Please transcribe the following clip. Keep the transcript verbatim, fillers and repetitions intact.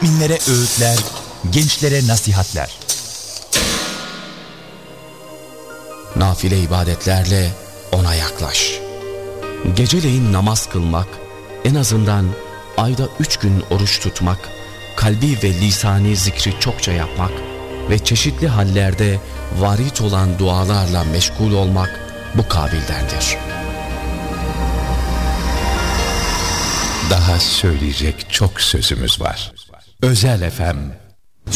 müminlere öğütler, gençlere nasihatler. Nafile ibadetlerle ona yaklaş. Geceleyin namaz kılmak, en azından ayda üç gün oruç tutmak, kalbi ve lisani zikri çokça yapmak ve çeşitli hallerde varit olan dualarla meşgul olmak bu kabildendir. Daha söyleyecek çok sözümüz var. Özel F M